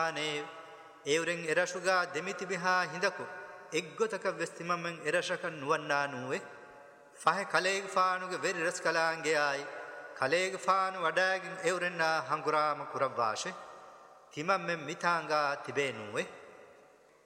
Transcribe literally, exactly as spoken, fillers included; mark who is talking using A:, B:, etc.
A: නේ ඒවරෙන් එරසුගා දෙමිති බිහා හිඳකු එක්ගොතක වෙස්තිමමෙන් එරසක නුවන්නා නුවේ ෆහ කලේග ෆානුගේ වෙරි රස් කලාංගේ ආයි කලේග ෆානු වඩාගින් ඒවරෙන්නා හංගුරාම කුරවාෂේ තිමම්මෙන් මිතාංගා තිබේ නුවේ